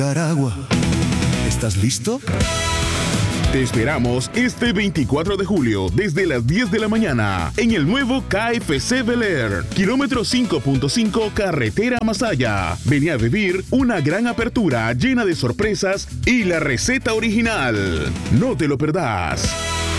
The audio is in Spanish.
Nicaragua. ¿Estás listo? Te esperamos este 24 de julio desde las 10 de la mañana en el nuevo KFC Bel Air, kilómetro 5.5 carretera Masaya. Vení a vivir una gran apertura llena de sorpresas y la receta original. No te lo perdás.